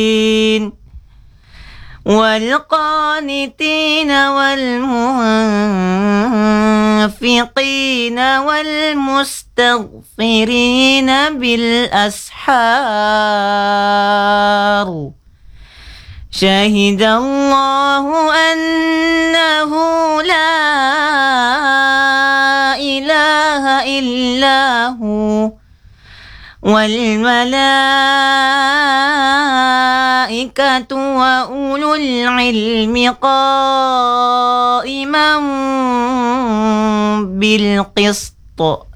والقانتين والمنفقين والمستغفرين بالأسحار شهد الله أنه لا إله إلا هو والملائكة وأولو العلم قائما بالقسط